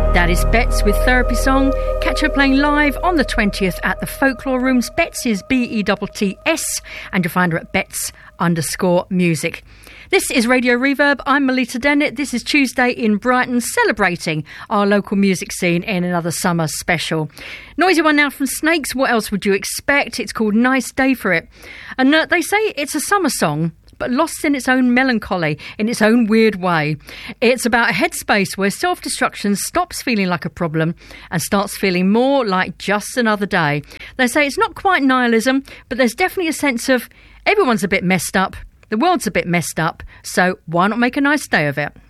That is Betts with Therapy Song. Catch her playing live on the 20th at the Folklore Rooms. Betts is Betts, and you'll find her at Betts_music. This is Radio Reverb. I'm Melita Dennett. This is Tuesday in Brighton, celebrating our local music scene in another summer special. Noisy one now from Snakes. What else would you expect? It's called Nice Day for It. And they say it's a summer song, but lost in its own melancholy, in its own weird way. It's about a headspace where self-destruction stops feeling like a problem and starts feeling more like just another day. They say it's not quite nihilism, but there's definitely a sense of everyone's a bit messed up, the world's a bit messed up, so why not make a nice day of it?